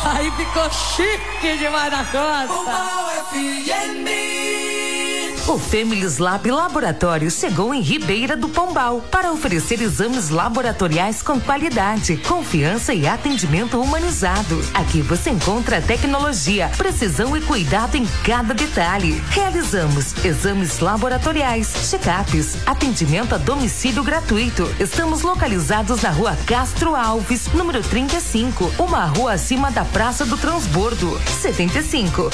Aí ficou chique demais da conta. O Femilis Lab Laboratório chegou em Ribeira do Pombal para oferecer exames laboratoriais com qualidade, confiança e atendimento humanizado. Aqui você encontra tecnologia, precisão e cuidado em cada detalhe. Realizamos exames laboratoriais, check-ups, atendimento a domicílio gratuito. Estamos localizados na Rua Castro Alves, número 35, uma rua acima da Praça do Transbordo. 75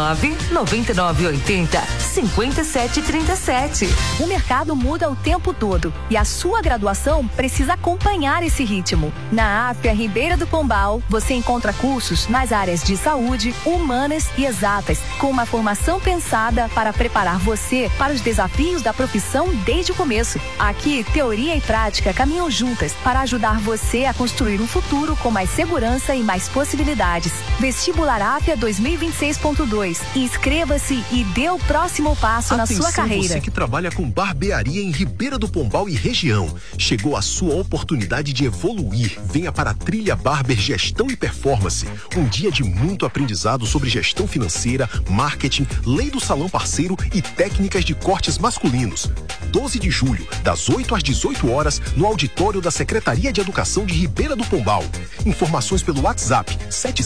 99980 5737. O mercado muda o tempo todo e a sua graduação precisa acompanhar esse ritmo. Na AFIA Ribeira do Pombal, você encontra cursos nas áreas de saúde, humanas e exatas, com uma formação pensada para preparar você para os desafios da profissão desde o começo. Aqui, teoria e prática caminham juntas para ajudar você a construir um futuro com mais segurança e mais possibilidades. Vestibular AFIA 2026.2. Inscreva-se e dê o próximo passo na sua carreira. Você que trabalha com barbearia em Ribeira do Pombal e região. Chegou a sua oportunidade de evoluir. Venha para a Trilha Barber Gestão e Performance. Um dia de muito aprendizado sobre gestão financeira, marketing, lei do salão parceiro e técnicas de cortes masculinos. 12 de julho, das 8 às 18 horas, no auditório da Secretaria de Educação de Ribeira do Pombal. Informações pelo WhatsApp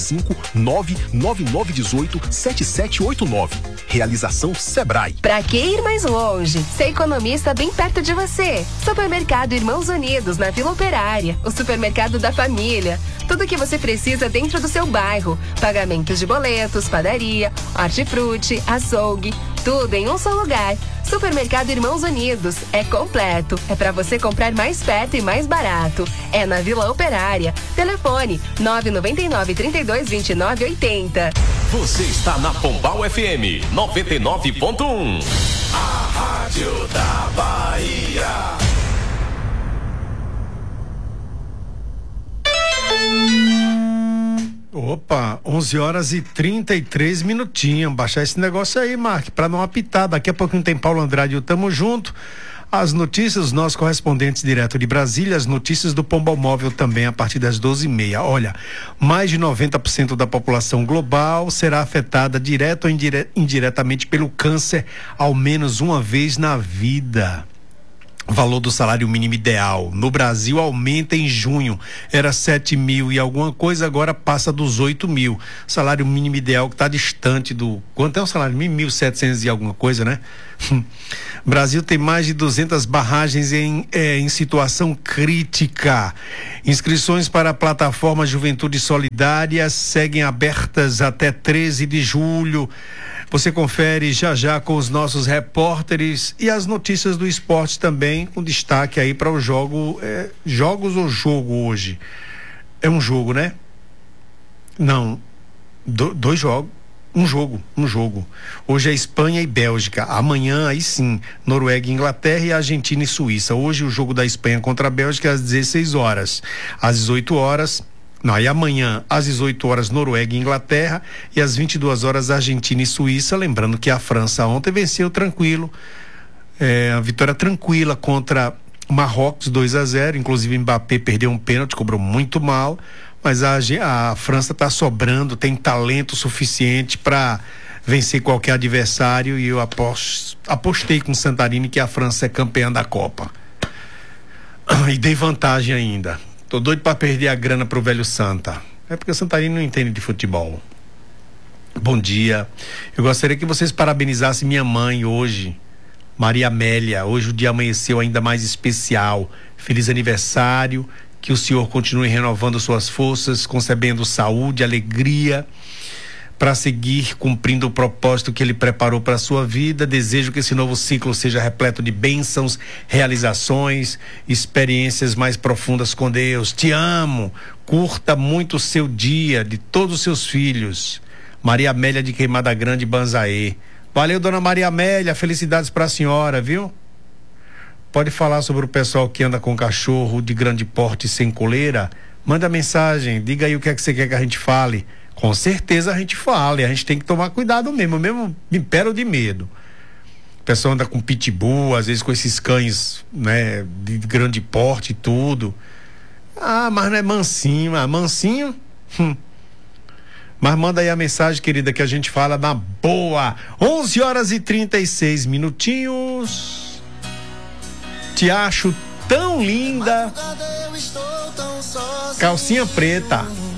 75999187789. Realização Sebrae. Pra que ir mais longe? Ser economista bem perto de você. Supermercado Irmãos Unidos, na Vila Operária. O supermercado da família. Tudo o que você precisa dentro do seu bairro. Pagamentos de boletos, padaria, hortifruti, açougue. Tudo em um só lugar. Supermercado Irmãos Unidos. É completo. É pra você comprar mais perto e mais barato. É na Vila Operária. Telefone 999-3229-80. Você está na Pombal FM 99.1. A Rádio da Bahia. Opa, 11 horas e 33 minutinhos. Baixar esse negócio aí, Mark, pra não apitar. Daqui a pouquinho tem Paulo Andrade e o Tamo Junto. As notícias, os nossos correspondentes direto de Brasília, as notícias do Pombal Móvel também a partir das 12h30. Olha, mais de 90% da população global será afetada direto ou indiretamente pelo câncer ao menos uma vez na vida. O valor do salário mínimo ideal no Brasil aumenta em junho, era 7 mil e alguma coisa, agora passa dos 8 mil. Salário mínimo ideal que está distante do... Quanto é o salário mínimo? 1.700 e alguma coisa, né? Brasil tem mais de 200 barragens em situação crítica. Inscrições para a plataforma Juventude Solidária seguem abertas até 13 de julho. Você confere já com os nossos repórteres e as notícias do esporte também, com destaque aí para o jogo. Jogos ou jogo hoje? É um jogo, né? Não, dois jogos. Um jogo. Hoje é Espanha e Bélgica. Amanhã, aí sim, Noruega e Inglaterra e Argentina e Suíça. Hoje o jogo da Espanha contra a Bélgica é às 16 horas. Às 18 horas... Não, e amanhã, às 18 horas, Noruega e Inglaterra, e às 22 horas, Argentina e Suíça. Lembrando que a França ontem venceu tranquilo, a vitória tranquila contra Marrocos, 2-0. Inclusive, Mbappé perdeu um pênalti, cobrou muito mal, mas a França está sobrando, tem talento suficiente para vencer qualquer adversário, e eu apostei com o Santarém que a França é campeã da Copa. E dei vantagem ainda. Tô doido pra perder a grana pro velho Santa. É porque o Santarém não entende de futebol. Bom dia. Eu gostaria que vocês parabenizassem minha mãe hoje, Maria Amélia. Hoje o dia amanheceu ainda mais especial. Feliz aniversário. Que o Senhor continue renovando suas forças, concebendo saúde, alegria, para seguir cumprindo o propósito que Ele preparou para a sua vida. Desejo que esse novo ciclo seja repleto de bênçãos, realizações, experiências mais profundas com Deus. Te amo. Curta muito o seu dia, de todos os seus filhos. Maria Amélia de Queimada Grande, Banzaê. Valeu, dona Maria Amélia. Felicidades para a senhora, viu? Pode falar sobre o pessoal que anda com cachorro de grande porte sem coleira? Manda mensagem, diga aí o que é que você quer que a gente fale. Com certeza a gente fala, e a gente tem que tomar cuidado mesmo me impero de medo. O pessoal anda com pitbull, às vezes com esses cães, né, de grande porte e tudo. Ah, mas não é mansinho, mansinho? Mas manda aí a mensagem, querida, que a gente fala na boa. 11h36. Te acho tão linda. Calcinha preta.